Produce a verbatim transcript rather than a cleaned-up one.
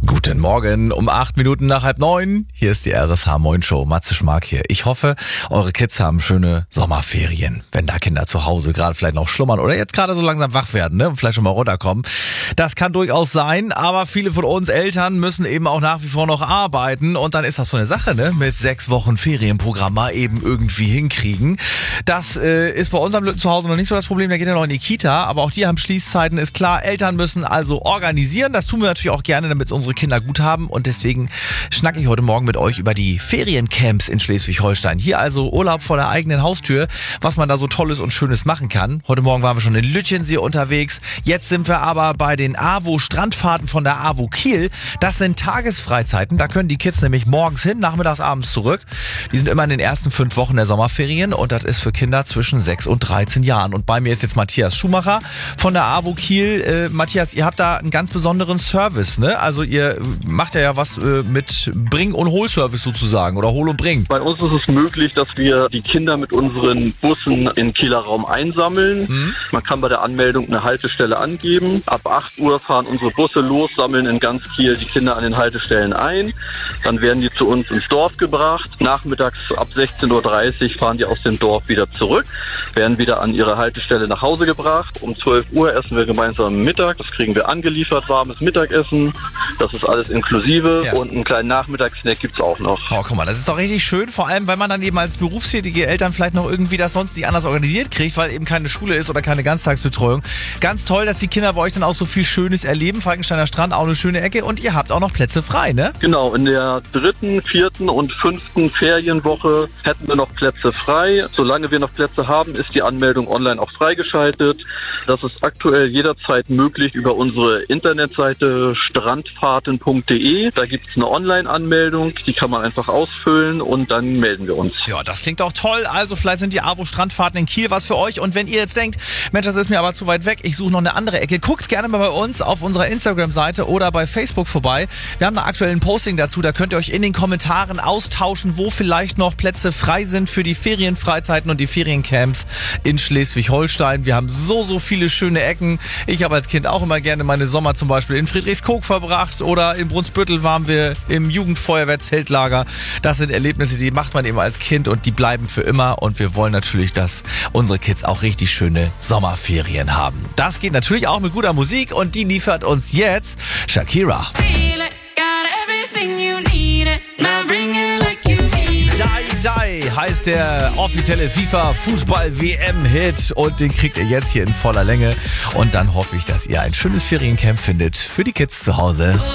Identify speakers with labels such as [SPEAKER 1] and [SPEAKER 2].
[SPEAKER 1] Guten Morgen, um acht Minuten nach halb neun. Hier ist die R S H Moin Show. Matze Schmark hier. Ich hoffe, eure Kids haben schöne Sommerferien. Wenn da Kinder zu Hause gerade vielleicht noch schlummern oder jetzt gerade so langsam wach werden, ne, und vielleicht schon mal runterkommen. Das kann durchaus sein, aber viele von uns Eltern müssen eben auch nach wie vor noch arbeiten und dann ist das so eine Sache, ne, mit sechs Wochen Ferienprogramm mal eben irgendwie hinkriegen. Das äh, ist bei uns am Lütten zu Hause noch nicht so das Problem. Da geht ja noch in die Kita, aber auch die haben Schließzeiten, ist klar. Eltern müssen also organisieren. Das tun wir natürlich auch gerne, damit es unsere Kinder gut haben und deswegen schnacke ich heute Morgen mit euch über die Feriencamps in Schleswig-Holstein. Hier also Urlaub vor der eigenen Haustür, was man da so Tolles und Schönes machen kann. Heute Morgen waren wir schon in Lütchensee unterwegs. Jetzt sind wir aber bei den AWO-Strandfahrten von der AWO Kiel. Das sind Tagesfreizeiten. Da können die Kids nämlich morgens hin, nachmittags, abends zurück. Die sind immer in den ersten fünf Wochen der Sommerferien und das ist für Kinder zwischen sechs und dreizehn Jahren. Und bei mir ist jetzt Matthias Schumacher von der AWO Kiel. Äh, Matthias, ihr habt da einen ganz besonderen Service, ne? Also ihr macht ja was äh, mit Bring- und Hol-Service sozusagen oder Hol und Bring.
[SPEAKER 2] Bei uns ist es möglich, dass wir die Kinder mit unseren Bussen in Kieler Raum einsammeln. Mhm. Man kann bei der Anmeldung eine Haltestelle angeben. Ab acht Uhr fahren unsere Busse los, sammeln in ganz Kiel die Kinder an den Haltestellen ein. Dann werden die zu uns ins Dorf gebracht. Nachmittags ab sechzehn Uhr dreißig fahren die aus dem Dorf wieder zurück, werden wieder an ihre Haltestelle nach Hause gebracht. Um zwölf Uhr essen wir gemeinsam Mittag. Das kriegen wir angeliefert, warmes Mittagessen. Das ist alles inklusive, ja. Und einen kleinen Nachmittagssnack gibt's auch noch.
[SPEAKER 1] Oh, guck mal, das ist doch richtig schön, vor allem, weil man dann eben als berufstätige Eltern vielleicht noch irgendwie das sonst nicht anders organisiert kriegt, weil eben keine Schule ist oder keine Ganztagsbetreuung. Ganz toll, dass die Kinder bei euch dann auch so viel Schönes erleben. Falkensteiner Strand, auch eine schöne Ecke und ihr habt auch noch Plätze frei, ne?
[SPEAKER 2] Genau, in der dritten, vierten und fünften Ferienwoche hätten wir noch Plätze frei. Solange wir noch Plätze haben, ist die Anmeldung online auch freigeschaltet. Das ist aktuell jederzeit möglich über unsere Internetseite strandfahrten punkt de. Da gibt es eine Online-Anmeldung, die kann man einfach ausfüllen und dann melden wir uns.
[SPEAKER 1] Ja, das klingt auch toll. Also vielleicht sind die AWO-Strandfahrten in Kiel was für euch. Und wenn ihr jetzt denkt, Mensch, das ist mir aber zu weit weg, ich suche noch eine andere Ecke, guckt gerne mal bei uns auf unserer Instagram-Seite oder bei Facebook vorbei. Wir haben einen aktuellen Posting dazu, da könnt ihr euch in den Kommentaren austauschen, wo vielleicht noch Plätze frei sind für die Ferienfreizeiten und die Feriencamps in Schleswig-Holstein. Wir haben so, so viele schöne Ecken. Ich habe als Kind auch immer gerne meine Sommer zum Beispiel in Friedrichskoog verbracht oder in Brunsbüttel waren wir im Jugendfeuerwehr-Zeltlager. Das sind Erlebnisse, die macht man eben als Kind und die bleiben für immer und wir wollen natürlich, dass unsere Kids auch richtig schöne Sommerferien haben. Das geht natürlich auch mit guter Musik und die liefert uns jetzt Shakira. Die Die heißt der offizielle FIFA-Fußball-W M-Hit und den kriegt ihr jetzt hier in voller Länge und dann hoffe ich, dass ihr ein schönes Feriencamp findet für die Kids zu Hause.